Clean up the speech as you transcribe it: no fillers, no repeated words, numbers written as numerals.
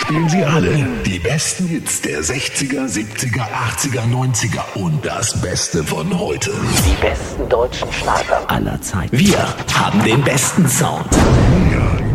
spielen sie alle. Die besten Hits der 60er, 70er, 80er, 90er und das Beste von heute. Die besten deutschen Schlager aller Zeiten. Wir haben den besten Sound. Ja,